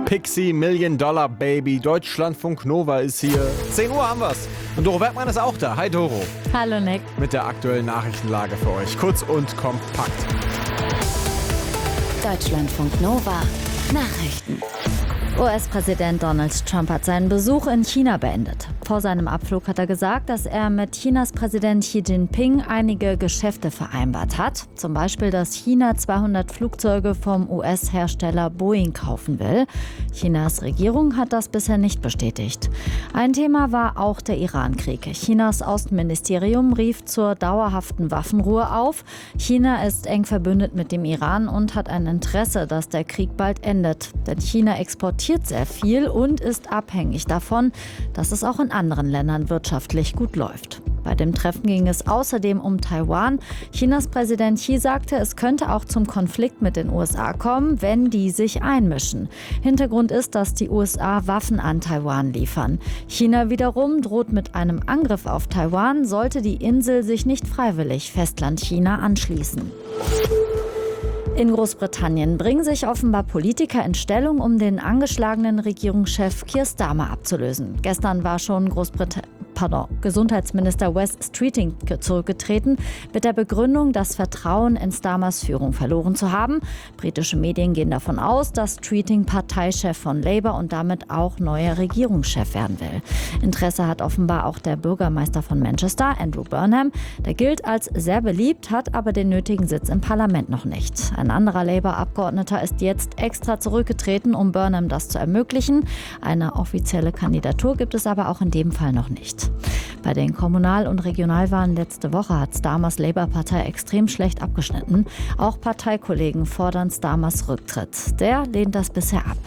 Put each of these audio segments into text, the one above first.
Pixie, Million Dollar Baby, Deutschlandfunk Nova ist hier. 10 Uhr haben wir's. Und Doro Bergmann ist auch da. Hi Doro. Hallo Nick. Mit der aktuellen Nachrichtenlage für euch. Kurz und kompakt. Deutschlandfunk Nova. Nachrichten. US-Präsident Donald Trump hat seinen Besuch in China beendet. Vor seinem Abflug hat er gesagt, dass er mit Chinas Präsident Xi Jinping einige Geschäfte vereinbart hat. Zum Beispiel, dass China 200 Flugzeuge vom US-Hersteller Boeing kaufen will. Chinas Regierung hat das bisher nicht bestätigt. Ein Thema war auch der Iran-Krieg. Chinas Außenministerium rief zur dauerhaften Waffenruhe auf. China ist eng verbündet mit dem Iran und hat ein Interesse, dass der Krieg bald endet. Denn China exportiert sehr viel und ist abhängig davon, dass es auch in anderen Ländern wirtschaftlich gut läuft. Bei dem Treffen ging es außerdem um Taiwan. Chinas Präsident Xi sagte, es könnte auch zum Konflikt mit den USA kommen, wenn die sich einmischen. Hintergrund ist, dass die USA Waffen an Taiwan liefern. China wiederum droht mit einem Angriff auf Taiwan, sollte die Insel sich nicht freiwillig Festland China anschließen. In Großbritannien bringen sich offenbar Politiker in Stellung, um den angeschlagenen Regierungschef Keir Starmer abzulösen. Gestern war schon Gesundheitsminister Wes Streeting zurückgetreten, mit der Begründung, das Vertrauen in Starmers Führung verloren zu haben. Britische Medien gehen davon aus, dass Streeting Parteichef von Labour und damit auch neuer Regierungschef werden will. Interesse hat offenbar auch der Bürgermeister von Manchester, Andrew Burnham. Der gilt als sehr beliebt, hat aber den nötigen Sitz im Parlament noch nicht. Ein anderer Labour-Abgeordneter ist jetzt extra zurückgetreten, um Burnham das zu ermöglichen. Eine offizielle Kandidatur gibt es aber auch in dem Fall noch nicht. Bei den Kommunal- und Regionalwahlen letzte Woche hat Starmers Labour-Partei extrem schlecht abgeschnitten. Auch Parteikollegen fordern Starmers Rücktritt. Der lehnt das bisher ab.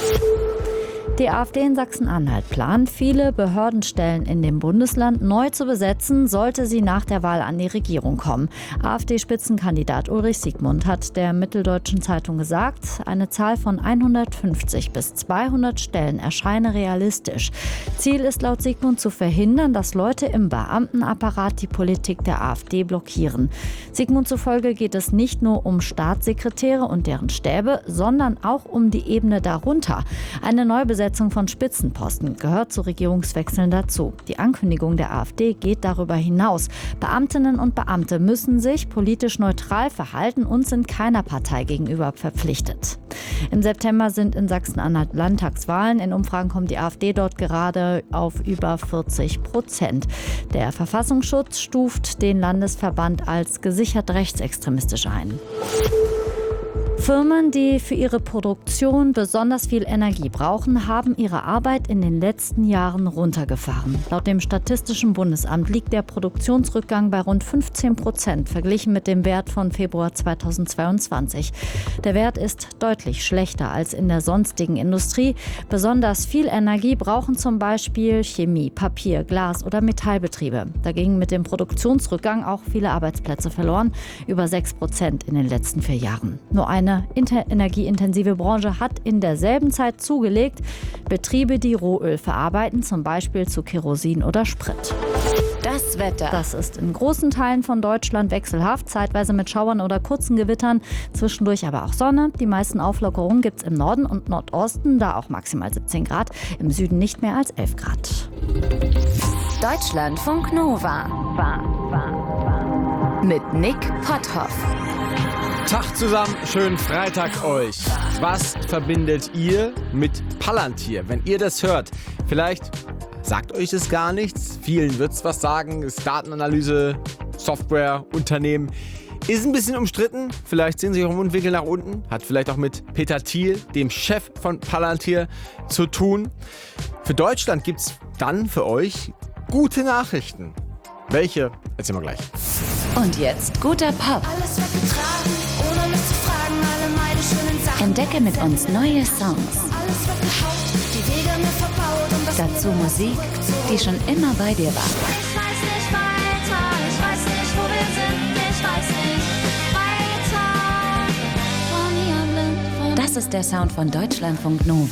Die AfD in Sachsen-Anhalt plant, viele Behördenstellen in dem Bundesland neu zu besetzen, sollte sie nach der Wahl an die Regierung kommen. AfD-Spitzenkandidat Ulrich Siegmund hat der Mitteldeutschen Zeitung gesagt, eine Zahl von 150 bis 200 Stellen erscheine realistisch. Ziel ist laut Siegmund zu verhindern, dass Leute im Beamtenapparat die Politik der AfD blockieren. Siegmund zufolge geht es nicht nur um Staatssekretäre und deren Stäbe, sondern auch um die Ebene darunter. Eine Neubesetzung von Spitzenposten gehört zu Regierungswechseln dazu. Die Ankündigung der AfD geht darüber hinaus. Beamtinnen und Beamte müssen sich politisch neutral verhalten und sind keiner Partei gegenüber verpflichtet. Im September sind in Sachsen-Anhalt Landtagswahlen. In Umfragen kommt die AfD dort gerade auf über 40%. Der Verfassungsschutz stuft den Landesverband als gesichert rechtsextremistisch ein. Firmen, die für ihre Produktion besonders viel Energie brauchen, haben ihre Arbeit in den letzten Jahren runtergefahren. Laut dem Statistischen Bundesamt liegt der Produktionsrückgang bei rund 15% verglichen mit dem Wert von Februar 2022. Der Wert ist deutlich schlechter als in der sonstigen Industrie. Besonders viel Energie brauchen zum Beispiel Chemie, Papier, Glas oder Metallbetriebe. Da gingen mit dem Produktionsrückgang auch viele Arbeitsplätze verloren, über 6% in den letzten 4 Jahren. Nur eine energieintensive Branche hat in derselben Zeit zugelegt. Betriebe, die Rohöl verarbeiten, zum Beispiel zu Kerosin oder Sprit. Das Wetter. Das ist in großen Teilen von Deutschland wechselhaft, zeitweise mit Schauern oder kurzen Gewittern, zwischendurch aber auch Sonne. Die meisten Auflockerungen gibt es im Norden und Nordosten, da auch maximal 17 Grad, im Süden nicht mehr als 11 Grad. Deutschlandfunk Nova. Mit Nick Potthoff. Tag zusammen, schönen Freitag euch. Was verbindet ihr mit Palantir? Wenn ihr das hört, vielleicht sagt euch es gar nichts. Vielen wird es was sagen. Ist Datenanalyse, Software, Unternehmen. Ist ein bisschen umstritten. Vielleicht sehen Sie auch im Mundwinkel nach unten. Hat vielleicht auch mit Peter Thiel, dem Chef von Palantir, zu tun. Für Deutschland gibt es dann für euch gute Nachrichten. Welche? Erzählen wir gleich. Und jetzt guter Pop. Alles wird getragen, ohne mich zu fragen, alle meine schönen Sachen. Entdecke mit uns neue Songs. Alles wird gehaucht, die Wege mir verbaut und das Dazu Musik, die schon immer bei dir war. Ich weiß nicht weiter, ich weiß nicht, wo wir sind, ich weiß nicht weiter. Von hier blind, von Das ist der Sound von Deutschlandfunk Nova.